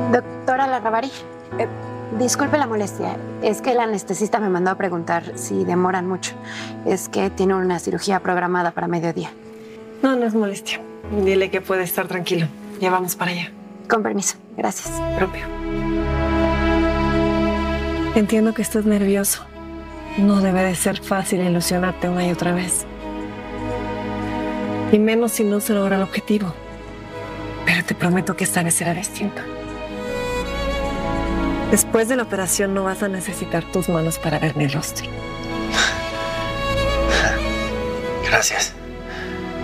Doctora Larravari, disculpe la molestia. Es que el anestesista me mandó a preguntar si demoran mucho. Es que tiene una cirugía programada para mediodía. No, no es molestia. Dile que puede estar tranquilo. Ya vamos para allá. Con permiso. Gracias. Propio. Entiendo que estás nervioso. No debe de ser fácil ilusionarte una y otra vez. Y menos si no se logra el objetivo. Pero te prometo que esta vez será distinto. Después de la operación no vas a necesitar tus manos para ver mi rostro. Gracias.